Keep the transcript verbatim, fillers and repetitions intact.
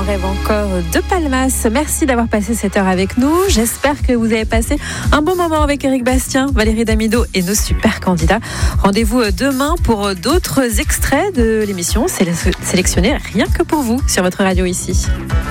rêve encore de Palmas. Merci d'avoir passé cette heure avec nous. J'espère que vous avez passé un bon moment avec Éric Bastien, Valérie Damido et nos super candidats. Rendez-vous demain pour d'autres extraits de l'émission sélectionnés rien que pour vous sur votre radio ici.